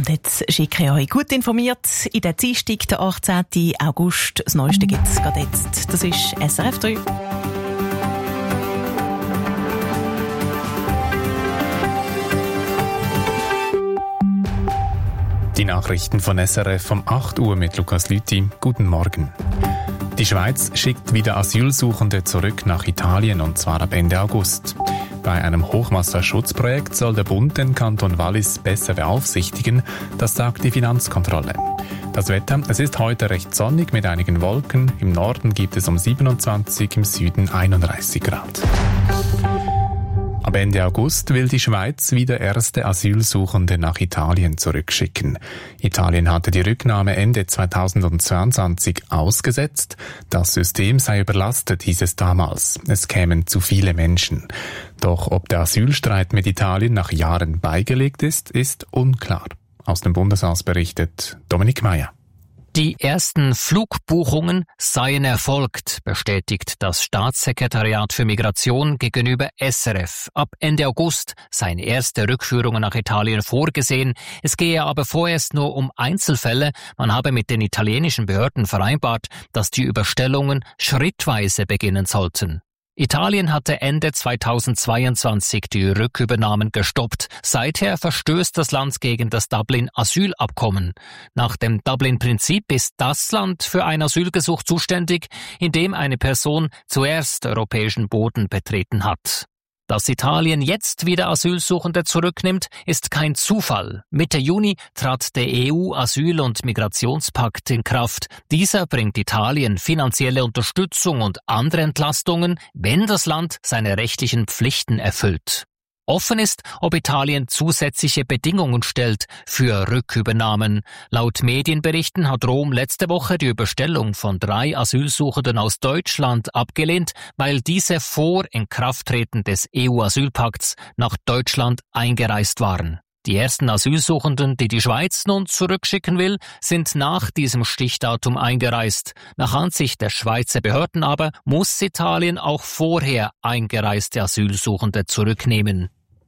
Und jetzt schicke ich euch gut informiert in den Dienstag, den 18. August. Das Neueste gibt es gerade jetzt. Das ist SRF 3. Die Nachrichten von SRF um 8 Uhr mit Lukas Lüthi. Guten Morgen. Die Schweiz schickt wieder Asylsuchende zurück nach Italien, und zwar ab Ende August. Bei einem Hochwasserschutzprojekt soll der Bund den Kanton Wallis besser beaufsichtigen, das sagt die Finanzkontrolle. Das Wetter: Es ist heute recht sonnig mit einigen Wolken. Im Norden gibt es um 27, im Süden 31 Grad. Ab Ende August will die Schweiz wieder erste Asylsuchende nach Italien zurückschicken. Italien hatte die Rücknahme Ende 2022 ausgesetzt. Das System sei überlastet, hieß es damals. Es kämen zu viele Menschen. Doch ob der Asylstreit mit Italien nach Jahren beigelegt ist, ist unklar. Aus dem Bundeshaus berichtet Dominik Meyer. Die ersten Flugbuchungen seien erfolgt, bestätigt das Staatssekretariat für Migration gegenüber SRF. Ab Ende August seien erste Rückführungen nach Italien vorgesehen. Es gehe aber vorerst nur um Einzelfälle. Man habe mit den italienischen Behörden vereinbart, dass die Überstellungen schrittweise beginnen sollten. Italien hatte Ende 2022 die Rückübernahmen gestoppt. Seither verstößt das Land gegen das Dublin-Asylabkommen. Nach dem Dublin-Prinzip ist das Land für ein Asylgesuch zuständig, in dem eine Person zuerst europäischen Boden betreten hat. Dass Italien jetzt wieder Asylsuchende zurücknimmt, ist kein Zufall. Mitte Juni trat der EU-Asyl- und Migrationspakt in Kraft. Dieser bringt Italien finanzielle Unterstützung und andere Entlastungen, wenn das Land seine rechtlichen Pflichten erfüllt. Offen ist, ob Italien zusätzliche Bedingungen stellt für Rückübernahmen. Laut Medienberichten hat Rom letzte Woche die Überstellung von 3 Asylsuchenden aus Deutschland abgelehnt, weil diese vor Inkrafttreten des EU-Asylpakts nach Deutschland eingereist waren. Die ersten Asylsuchenden, die die Schweiz nun zurückschicken will, sind nach diesem Stichdatum eingereist. Nach Ansicht der Schweizer Behörden aber muss Italien auch vorher eingereiste Asylsuchende zurücknehmen.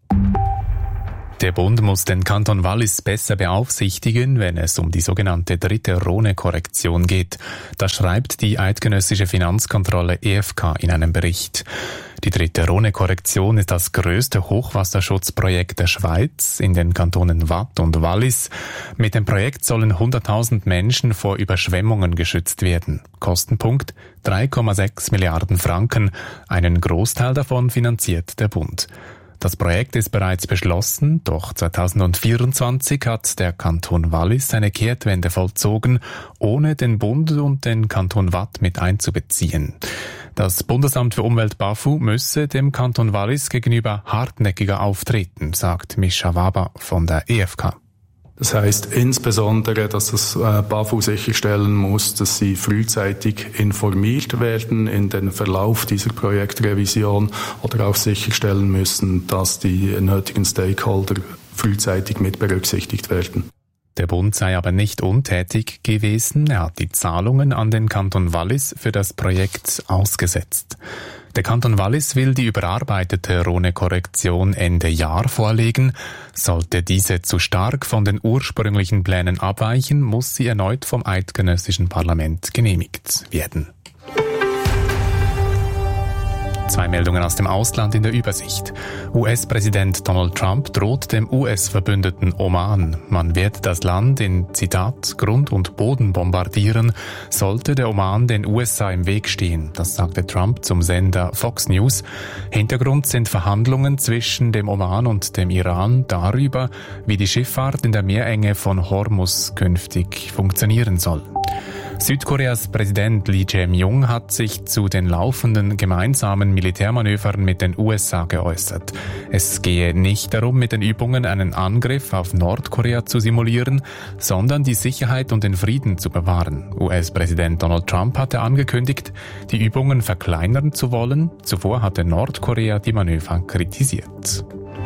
Der Bund muss den Kanton Wallis besser beaufsichtigen, wenn es um die sogenannte dritte Rhone-Korrektion geht. Das schreibt die eidgenössische Finanzkontrolle EFK in einem Bericht. Die dritte Rhone-Korrektion ist das größte Hochwasserschutzprojekt der Schweiz in den Kantonen Waadt und Wallis. Mit dem Projekt sollen 100.000 Menschen vor Überschwemmungen geschützt werden. Kostenpunkt 3,6 Milliarden Franken. Einen Großteil davon finanziert der Bund. Das Projekt ist bereits beschlossen, doch 2024 hat der Kanton Wallis eine Kehrtwende vollzogen, ohne den Bund und den Kanton Waadt mit einzubeziehen. Das Bundesamt für Umwelt BAFU müsse dem Kanton Wallis gegenüber hartnäckiger auftreten, sagt Mischa Waber von der EFK. Das heißt insbesondere, dass das BAFU sicherstellen muss, dass sie frühzeitig informiert werden in den Verlauf dieser Projektrevision oder auch sicherstellen müssen, dass die nötigen Stakeholder frühzeitig mit berücksichtigt werden. Der Bund sei aber nicht untätig gewesen. Er hat die Zahlungen an den Kanton Wallis für das Projekt ausgesetzt. Der Kanton Wallis will die überarbeitete Rhone-Korrektion Ende Jahr vorlegen. Sollte diese zu stark von den ursprünglichen Plänen abweichen, muss sie erneut vom eidgenössischen Parlament genehmigt werden. 2 Meldungen aus dem Ausland in der Übersicht. US-Präsident Donald Trump droht dem US-Verbündeten Oman. Man werde das Land in, Zitat, Grund und Boden bombardieren, sollte der Oman den USA im Weg stehen. Das sagte Trump zum Sender Fox News. Hintergrund sind Verhandlungen zwischen dem Oman und dem Iran darüber, wie die Schifffahrt in der Meerenge von Hormuz künftig funktionieren soll. Südkoreas Präsident Lee Jae-myung hat sich zu den laufenden gemeinsamen Militärmanövern mit den USA geäußert. Es gehe nicht darum, mit den Übungen einen Angriff auf Nordkorea zu simulieren, sondern die Sicherheit und den Frieden zu bewahren. US-Präsident Donald Trump hatte angekündigt, die Übungen verkleinern zu wollen. Zuvor hatte Nordkorea die Manöver kritisiert.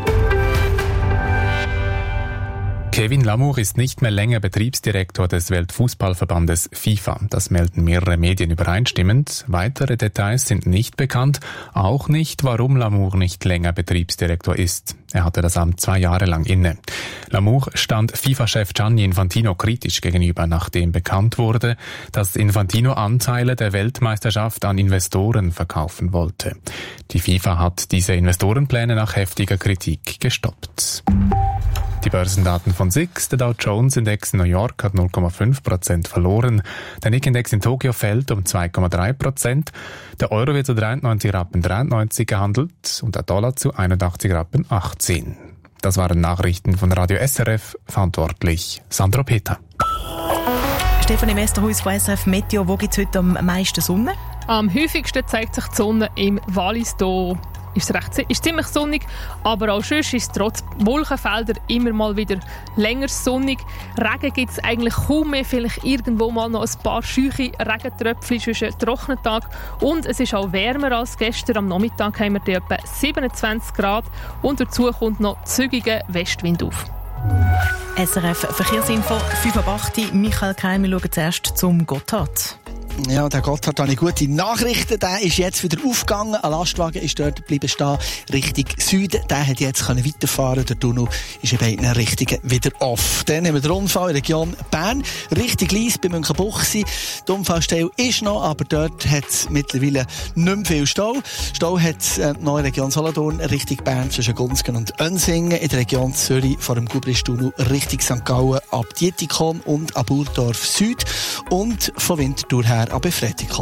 Kevin Lamour ist nicht mehr länger Betriebsdirektor des Weltfußballverbandes FIFA. Das melden mehrere Medien übereinstimmend. Weitere Details sind nicht bekannt, auch nicht, warum Lamour nicht länger Betriebsdirektor ist. Er hatte das Amt 2 Jahre lang inne. L'Amour stand FIFA-Chef Gianni Infantino kritisch gegenüber, nachdem bekannt wurde, dass Infantino Anteile der Weltmeisterschaft an Investoren verkaufen wollte. Die FIFA hat diese Investorenpläne nach heftiger Kritik gestoppt. Die Börsendaten von SIX, der Dow Jones Index in New York hat 0,5% verloren, der Nikkei-Index in Tokio fällt um 2,3%, der Euro wird zu 93,93 gehandelt und der Dollar zu 81,18. Das waren Nachrichten von Radio SRF, verantwortlich Sandro Peter. Stefanie Westerhuis von SRF Meteo, wo gibt es heute am meisten Sonne? Am häufigsten zeigt sich die Sonne im Wallis. Hier ist ziemlich sonnig, aber auch sonst ist es trotz Wolkenfelder immer mal wieder länger sonnig. Regen gibt es eigentlich kaum mehr, vielleicht irgendwo mal noch ein paar scheuche Regentröpfchen zwischen einem trockenen Tag. Und es ist auch wärmer als gestern. Am Nachmittag haben wir etwa 27 Grad und dazu kommt noch zügiger Westwind auf. SRF Verkehrsinfo, 5:08 Michael Keim, wir schauen zuerst zum Gotthard. Ja, der Gotthard hat gute Nachrichten. Der ist jetzt wieder aufgegangen. Ein Lastwagen ist dort geblieben stehen, Richtung Süden. Der hat jetzt weiterfahren. Der Tunnel ist in beiden Richtungen wieder off. Dann haben wir den Unfall in der Region Bern. Richtig Lies bei Münchenbuchsee. Die Unfallstelle ist noch, aber dort hat es mittlerweile nicht mehr viel Stau. Stau hat es noch in der Region Solothurn, Richtung Bern zwischen Gunzgen und Önsingen. In der Region Zürich vor dem Gubristunnel Richtung St. Gallen ab Dietikon und ab Burdorf Süd. Und von Winterthur her ab Befreitikon.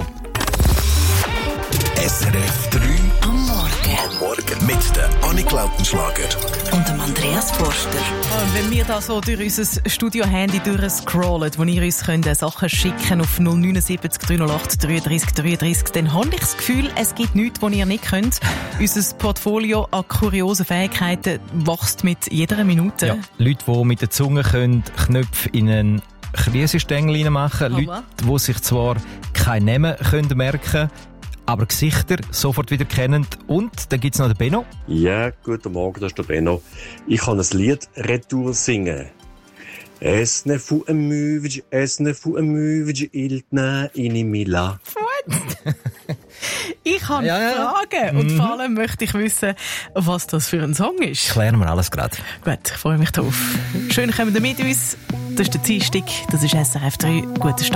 SRF 3 am Morgen mit der Annik Lautenschlager und dem Andreas Forster. Und wenn wir da so durch unser Studio-Handy durchscrollen, wo ihr uns Sachen schicken auf 079 308 33 33, dann habe ich das Gefühl, es gibt nichts, was ihr nicht könnt. Unser Portfolio an kuriosen Fähigkeiten wächst mit jeder Minute. Ja, Leute, die mit der Zunge Knöpfe in einen Krisenstängel reinmachen. Leute, die sich zwar keinen Namen merken können, aber Gesichter sofort wieder kennen. Und dann gibt es noch den Benno. Ja, guten Morgen, das ist der Benno. Ich kann ein Lied retour singen. Es ne fu amüvig, iltna inimila. Ich habe Fragen und vor allem möchte ich wissen, was das für ein Song ist. Klären wir alles gerade. Gut, ich freue mich drauf. Schön, kommen ihr mit uns. Das ist der Dienstag, das ist SRF 3. Guten Start.